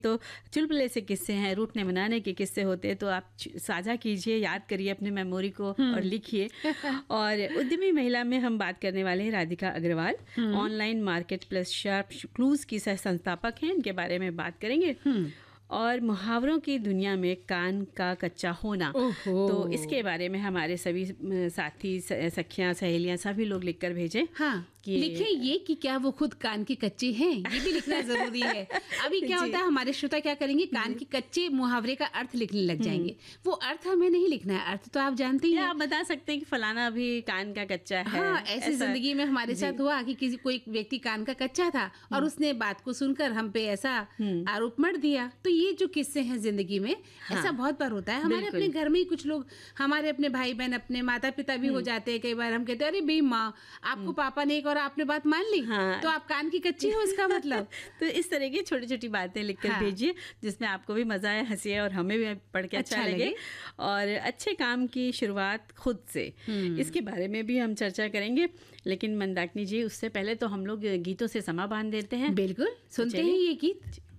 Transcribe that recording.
तो चुलबुले से किस्से हैं, रूठने मनाने के किस्से होते हैं, तो आप साझा कीजिए, याद करिए अपने मेमोरी को और लिखिए। और उद्यमी महिला में हम बात करने वाले हैं Radhika Agarwal, online market place sharp clues की सह संस्थापक हैं, इनके बारे में बात करेंगे। और मुहावरों की दुनिया में कान का कच्चा होना, तो इसके बारे में हमारे सभी साथी, सखियां, सहेलियां सभी लोग लिखकर भेजें। हाँ, लिखे ये कि क्या वो खुद कान के कच्चे हैं, ये भी लिखना जरूरी है। अभी क्या होता है, हमारे श्रोता क्या करेंगे, कान के कच्चे मुहावरे का अर्थ लिखने लग जाएंगे। वो अर्थ हमें नहीं लिखना है, अर्थ तो आप जानते ही हैं। आप बता सकते हैं कि फलाना अभी कान का कच्चा है। हाँ, ऐसी जिंदगी में हमारे साथ हुआ कि कोई व्यक्ति कान का कच्चा था और उसने बात को सुनकर हम पे ऐसा आरोप मढ़ दिया। तो ये जो किस्से हैं जिंदगी में, ऐसा बहुत बार होता है। हमारे अपने घर में ही कुछ लोग, हमारे अपने भाई बहन, अपने माता पिता भी हो जाते हैं। कई बार हम कहते हैं, अरे बी माँ, आपको पापा ने और आपने बात मान ली, तो आप कान की कच्ची हो, इसका मतलब। तो इस तरह की छोटी छोटी बातें लिखकर भेजिए, जिसमें आपको भी मजा आए, हंसी और हमें भी पढ़ के अच्छा लगे। और अच्छे काम की शुरुआत खुद से, इसके बारे में भी हम चर्चा करेंगे। लेकिन मंदाकिनी जी, उससे पहले तो हम लोग गीतों से समा बांध देते हैं। बिल्कुल, सुनते हैं ये गीत।